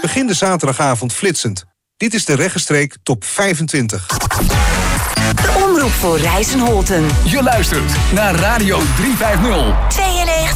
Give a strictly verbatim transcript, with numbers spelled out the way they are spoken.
Begin de zaterdagavond flitsend. Dit is de Regenstreek Top vijfentwintig. De omroep voor Rijssen-Holten. Je luistert naar Radio driehonderdvijftig. tweeënnegentig